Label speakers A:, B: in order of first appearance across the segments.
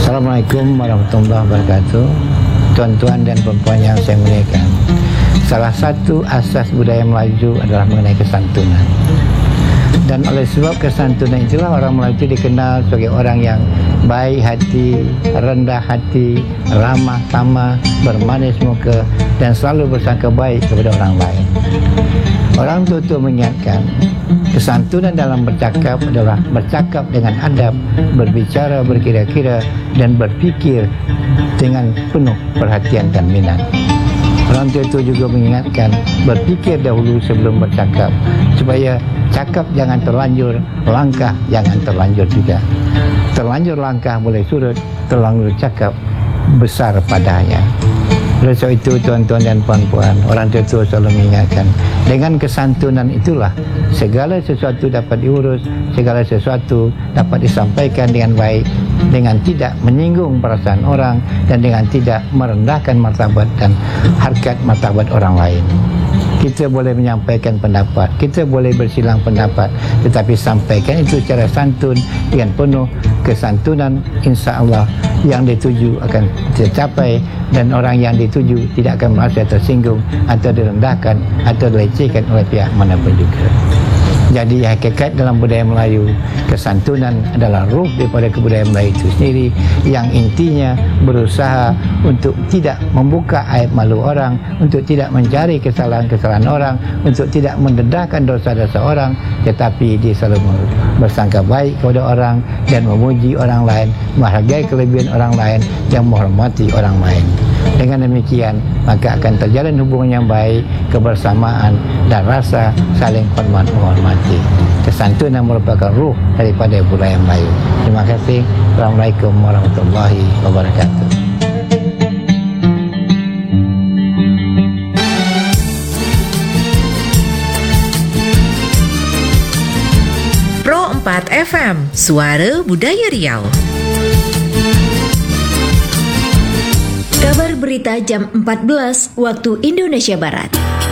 A: Assalamualaikum warahmatullahi wabarakatuh. Tuan-tuan dan puan-puan yang saya muliakan, salah satu asas budaya Melayu adalah mengenai kesantunan. Dan oleh sebab kesantunan itulah orang Melayu itu dikenal sebagai orang yang baik hati, rendah hati, ramah tamah, bermanis muka, dan selalu bersangka baik kepada orang lain. Orang tua mengingatkan, kesantunan dalam bercakap adalah bercakap dengan adab, berbicara berkira-kira, dan berfikir dengan penuh perhatian dan minat. Orang tua juga mengingatkan, berfikir dahulu sebelum bercakap, supaya cakap jangan terlanjur, langkah jangan terlanjur juga. Terlanjur langkah boleh surut, terlanjur cakap besar padanya. Oleh sebab itu, tuan-tuan dan puan-puan, orang tua selalu mengingatkan, dengan kesantunan itulah segala sesuatu dapat diurus, segala sesuatu dapat disampaikan dengan baik, dengan tidak menyinggung perasaan orang, dan dengan tidak merendahkan martabat dan harkat martabat orang lain. Kita boleh menyampaikan pendapat, kita boleh bersilang pendapat, tetapi sampaikan itu secara santun dengan penuh kesantunan. Insya Allah yang dituju akan tercapai, dan orang yang dituju tidak akan merasa tersinggung atau direndahkan atau dilecehkan oleh pihak manapun juga. Jadi hakikat dalam budaya Melayu, kesantunan adalah ruh daripada kebudayaan Melayu itu sendiri, yang intinya berusaha untuk tidak membuka aib malu orang, untuk tidak mencari kesalahan-kesalahan orang, untuk tidak mendedahkan dosa-dosa orang, tetapi dia selalu bersangka baik kepada orang dan memuji orang lain, menghargai kelebihan orang lain, dan menghormati orang lain. Dengan demikian, maka akan terjalin hubungan yang baik, kebersamaan, dan rasa saling hormat menghormati. Kesantunan merupakan ruh daripada budaya Melayu. Terima kasih. Assalamualaikum warahmatullahi wabarakatuh.
B: Pro 4 FM, Suara Budaya Riau.
C: Kabar berita jam 14 waktu Indonesia Barat.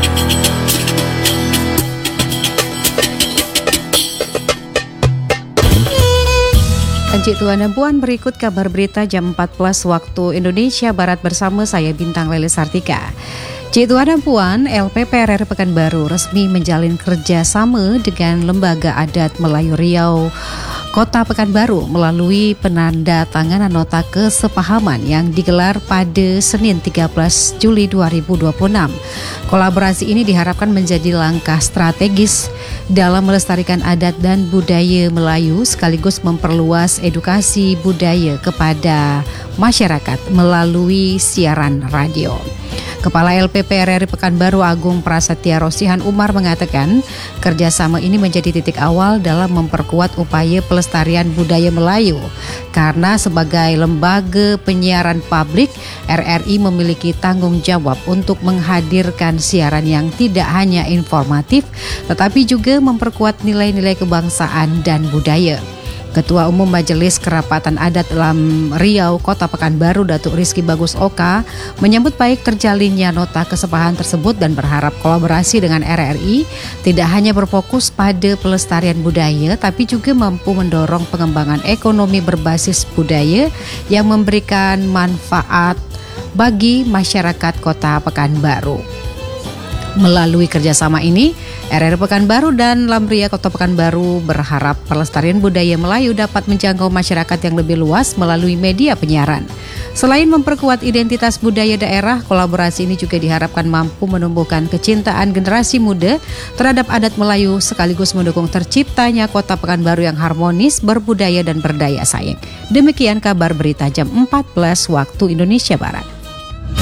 D: Encik Tuan dan Puan, berikut kabar berita jam 14 waktu Indonesia Barat bersama saya Bintang Lele Sartika. Encik Tuan dan Puan, LPPRR Pekanbaru resmi menjalin kerjasama dengan Lembaga Adat Melayu Riau Kota Pekanbaru melalui penandatanganan nota kesepahaman yang digelar pada Senin 13 Juli 2026. Kolaborasi ini diharapkan menjadi langkah strategis dalam melestarikan adat dan budaya Melayu sekaligus memperluas edukasi budaya kepada masyarakat melalui siaran radio. Kepala LPPRR Pekanbaru Agung Prasetya Rosihan Umar mengatakan kerjasama ini menjadi titik awal dalam memperkuat upaya pelestarian budaya Melayu karena sebagai lembaga penyiaran publik, RRI memiliki tanggung jawab untuk menghadirkan siaran yang tidak hanya informatif tetapi juga memperkuat nilai-nilai kebangsaan dan budaya. Ketua Umum Majelis Kerapatan Adat dalam Riau Kota Pekanbaru Datuk Rizky Bagus Oka menyambut baik terjalinnya nota kesepahaman tersebut dan berharap kolaborasi dengan RRI tidak hanya berfokus pada pelestarian budaya tapi juga mampu mendorong pengembangan ekonomi berbasis budaya yang memberikan manfaat bagi masyarakat Kota Pekanbaru. Melalui kerjasama ini, RRI Pekanbaru dan Lamria Kota Pekanbaru berharap pelestarian budaya Melayu dapat menjangkau masyarakat yang lebih luas melalui media penyiaran. Selain memperkuat identitas budaya daerah, kolaborasi ini juga diharapkan mampu menumbuhkan kecintaan generasi muda terhadap adat Melayu sekaligus mendukung terciptanya Kota Pekanbaru yang harmonis, berbudaya dan berdaya saing. Demikian kabar berita jam 14 waktu Indonesia Barat.